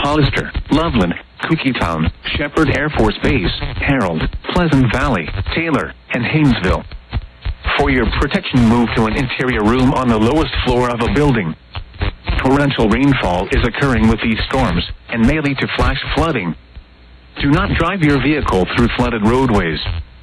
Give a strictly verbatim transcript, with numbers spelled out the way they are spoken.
Hollister, Loveland, Cookietown, Shepherd Air Force Base, Harold, Pleasant Valley, Taylor, and Haynesville. For your protection, move to an interior room on the lowest floor of a building. Torrential rainfall is occurring with these storms and may lead to flash flooding. Do not drive your vehicle through flooded roadways.